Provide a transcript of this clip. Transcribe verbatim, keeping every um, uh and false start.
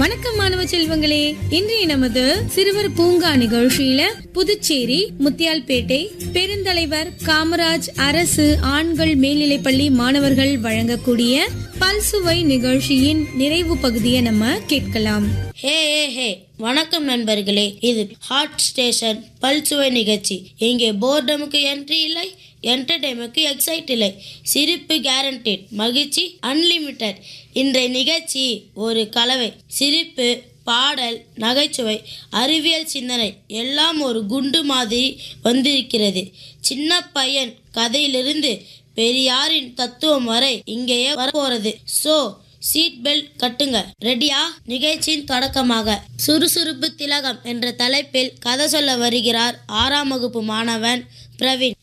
வணக்கம் மாணவ செல்வங்களே, இன்றைய நமது சிறுவர் பூங்கா நிகழ்ச்சியில புதுச்சேரி முத்தியால்பேட்டை பெருந்தலைவர் காமராஜ் அரசு ஆண்கள் மேல்நிலைப்பள்ளி மாணவர்கள் வழங்கக்கூடிய பல்சுவை நிகழ்ச்சியின் நிறைவு பகுதியை நம்ம கேட்கலாம். ஹே ஹே ஹே வணக்கம் நண்பர்களே, இது ஹாட் ஸ்டேஷன் பல்சுவை நிகழ்ச்சி. இங்கே போர்டமுக்கு என்ட்ரி இல்லை, என்டர்டைமுக்கு எக்ஸைட் இல்லை, சிரிப்பு கேரண்டட், மகிழ்ச்சி அன்லிமிட்டெட். இன்றைய நிகழ்ச்சி ஒரு கலவை. சிரிப்பு, பாடல், நகைச்சுவை, அறிவியல் சிந்தனை எல்லாம் ஒரு குண்டு மாதிரி வந்திருக்கிறது. சின்ன பையன் கதையிலிருந்து பெரியாரின் தத்துவம் வரை இங்கேயே வரப்போறது. ஸோ சீட் பெல்ட் கட்டுங்க. ரெடியா? நிகழ்ச்சியின் தொடக்கமாக சுறுசுறுப்பு திலகம் என்ற தலைப்பில் கதை சொல்ல வருகிறார் ஆறாம் வகுப்பு மாணவன் பிரவீன்.